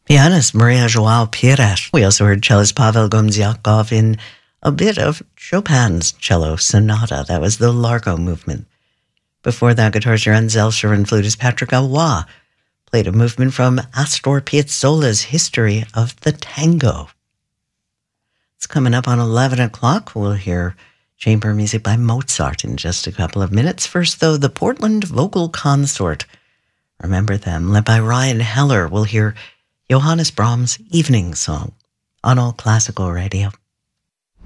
Pianist Maria Joao Pires. We also heard cellist Pavel Gomziakov in a bit of Chopin's cello sonata. That was the Largo movement. Before that, guitarist Johann Zelscher and flutist Patrick Auroy played a movement from Astor Piazzolla's History of the Tango. It's coming up on 11 o'clock. We'll hear chamber music by Mozart in just a couple of minutes. First, though, the Portland Vocal Consort. Remember them, led by Ryan Heller. We'll hear Johannes Brahms' Evening Song on All Classical Radio.